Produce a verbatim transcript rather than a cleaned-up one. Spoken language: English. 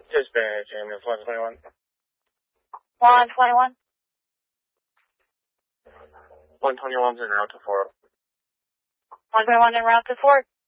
Dispatch, ambulance one twenty-one. one twenty-one. one twenty-one's en route to Fort. one twenty-one en route to Fort.